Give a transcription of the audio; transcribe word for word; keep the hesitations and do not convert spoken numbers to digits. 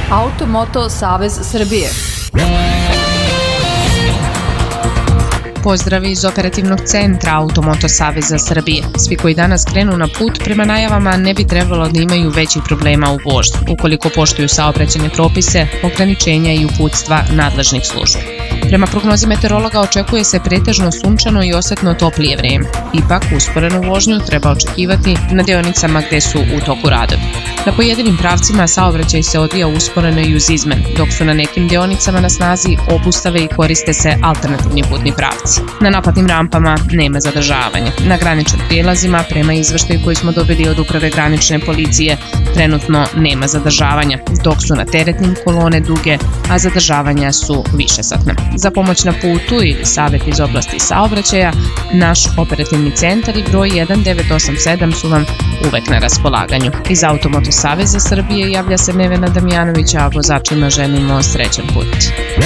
Automoto Savez Srbije. Pozdrav iz operativnog centra Automoto Saveza Srbije. Svi koji danas krenu na put prema najavama ne bi trebalo da imaju većih problema u vožnji, ukoliko poštuju saobraćajne propise, ograničenja i uputstva nadležnih službi. Prema prognozi meteorologa očekuje se pretežno sunčano i osetno toplije vreme. Ipak, usporenu vožnju treba očekivati na deonicama gde su u toku radovi. Na pojedinim pravcima saobraćaj se odvija usporeno i uz izmen, dok su na nekim deonicama na snazi obustave i koriste se alternativni putni pravci. Na naplatnim rampama nema zadržavanja. Na graničnim prijelazima, prema izveštaju koji smo dobili od Uprave granične policije, trenutno nema zadržavanja, dok su na teretnim kolone duge, a zadržavanja su višesatna. Za pomoć na putu ili savjet iz oblasti saobraćaja, naš operativni centar i broj jedan devet osam sedam su vam uvek na raspolaganju. Iz Automoto Saveza Srbije javlja se Nevena Damjanović, a vozačima želimo srećan put.